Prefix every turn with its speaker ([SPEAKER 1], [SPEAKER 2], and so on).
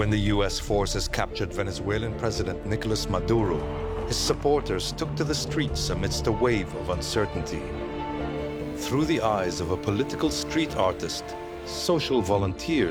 [SPEAKER 1] When the US forces captured Venezuelan President Nicolas Maduro, his supporters took to the streets amidst a wave of uncertainty. Through the eyes of a political street artist, social volunteers